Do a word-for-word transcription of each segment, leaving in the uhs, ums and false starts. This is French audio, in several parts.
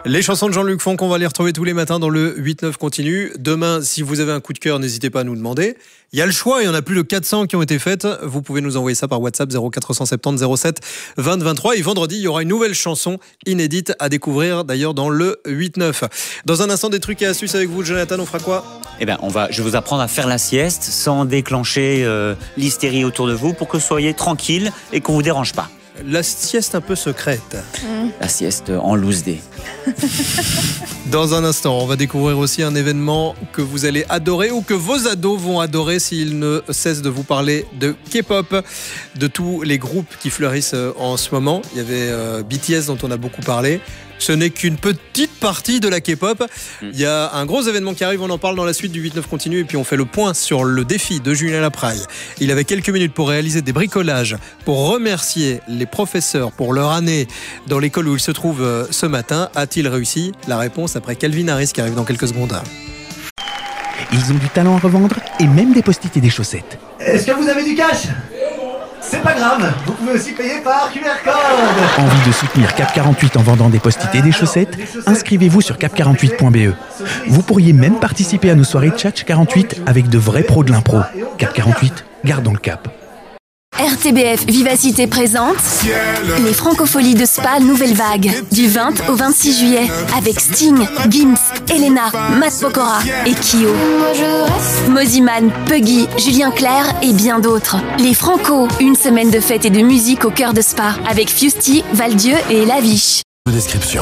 Les chansons de Jean-Luc Fonck, on va les retrouver tous les matins dans le huit neuf continu. Demain, si vous avez un coup de cœur, n'hésitez pas à nous demander. Il y a le choix, il y en a plus de quatre cents qui ont été faites. Vous pouvez nous envoyer ça par WhatsApp zéro quatre cent soixante-dix zéro sept vingt vingt-trois. Et vendredi, il y aura une nouvelle chanson inédite à découvrir d'ailleurs dans le huit neuf. Dans un instant, des trucs et astuces avec vous, Jonathan, on fera quoi ? Eh ben, on va, je vais vous apprendre à faire la sieste sans déclencher euh, l'hystérie autour de vous pour que vous soyez tranquille et qu'on vous dérange pas. La sieste un peu secrète. Mmh. La sieste en loose day. Dans un instant, on va découvrir aussi un événement que vous allez adorer ou que vos ados vont adorer s'ils ne cessent de vous parler de K-pop, de tous les groupes qui fleurissent en ce moment. Il y avait euh, B T S dont on a beaucoup parlé. Ce n'est qu'une petite partie de la K-pop. Il y a un gros événement qui arrive, on en parle dans la suite du huit neuf continu et puis on fait le point sur le défi de Julien Lapraille. Il avait quelques minutes pour réaliser des bricolages, pour remercier les professeurs pour leur année dans l'école où il se trouve ce matin. A-t-il réussi ? La réponse après Calvin Harris qui arrive dans quelques secondes. Ils ont du talent à revendre et même des post-it et des chaussettes. Est-ce que vous avez du cash ? C'est pas grave, vous pouvez aussi payer par Q R code. Envie de soutenir Cap quarante-huit en vendant des post-it et des chaussettes ? Inscrivez-vous sur cap quarante-huit point b e. Vous pourriez même participer à nos soirées Tchatch quarante-huit avec de vrais pros de l'impro. Cap quarante-huit, gardons le cap. R T B F Vivacité présente les Francopholies de Spa Nouvelle Vague du vingt au vingt-six juillet avec Sting, Gims, Elena, Matt Pokora et Kyo. Moziman, Puggy, Julien Clerc et bien d'autres. Les Franco, une semaine de fête et de musique au cœur de Spa avec Fusty, Valdieu et Laviche. Description.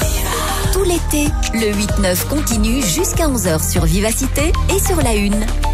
L'été, le huit neuf continue jusqu'à onze heures sur Vivacité et sur la Une.